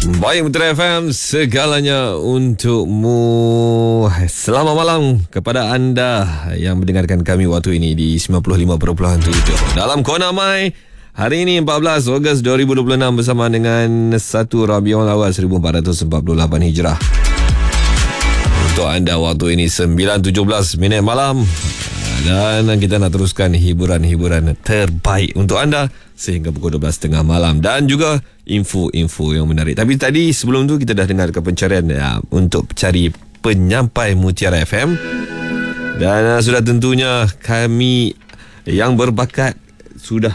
Baik, Mutiara FM, segalanya untukmu. Selamat malam kepada anda yang mendengarkan kami waktu ini di 95.7 dalam Kona Mai. Hari ini 14 Ogos 2026 bersama dengan 1 Rabiul Awal 1448 Hijrah. Untuk anda waktu ini 9.17 malam. Dan kita nak teruskan hiburan-hiburan terbaik untuk anda sehingga pukul 12.30 malam. Dan juga info-info yang menarik. Tapi tadi sebelum tu kita dah dengarkan pencarian untuk cari penyampai Mutiara FM. Dan sudah tentunya kami yang berbakat sudah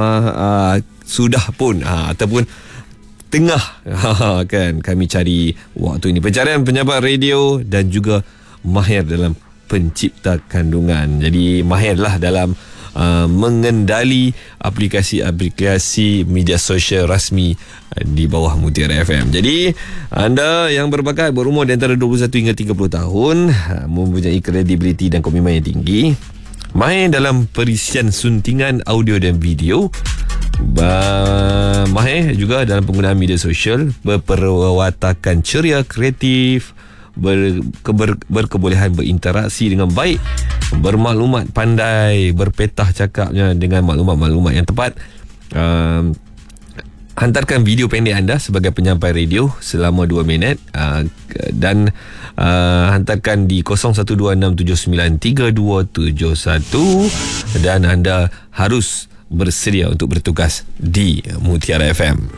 pun ataupun tengah kan kami cari waktu ini pencarian penyampai radio dan juga mahir dalam pencipta kandungan. Jadi mahirlah dalam mengendali aplikasi-aplikasi media sosial rasmi di bawah Mutiara FM. Jadi anda yang berbakat berumur di antara 21 hingga 30 tahun, mempunyai kredibiliti dan komitmen yang tinggi, mahir dalam perisian suntingan audio dan video, mahir juga dalam penggunaan media sosial, berperwatakan ceria, kreatif, berkebolehan berinteraksi dengan baik, bermaklumat pandai, berpetah cakapnya dengan maklumat-maklumat yang tepat. Hantarkan video pendek anda sebagai penyampai radio selama 2 minit dan hantarkan di 0126793271 dan anda harus bersedia untuk bertugas di Mutiara FM.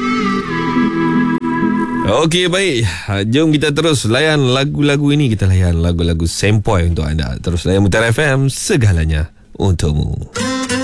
Okey, baik. Jom kita terus layan lagu-lagu ini. Kita layan lagu-lagu sempoi untuk anda. Terus layan Mutiara FM, segalanya untukmu.